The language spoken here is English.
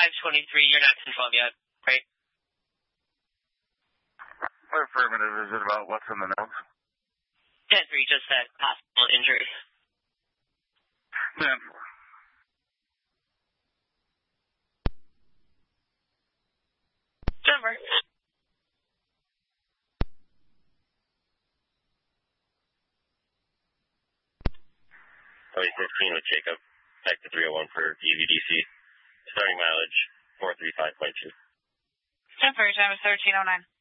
523, you're not 1012 yet, right? Affirmative. Is it about what's in the notes? 10-3, just said possible injury. 10-4. Denver. 2015 with Jacob. Back to 301 for UVDC. Starting mileage 435.2. Denver, time is 1309.